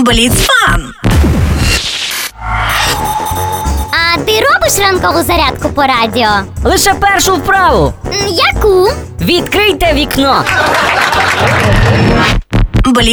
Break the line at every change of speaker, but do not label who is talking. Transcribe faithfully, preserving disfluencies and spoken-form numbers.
Бліц-фан!
А ти робиш ранкову зарядку по радіо?
Лише першу вправу.
М, Яку?
Відкрийте вікно.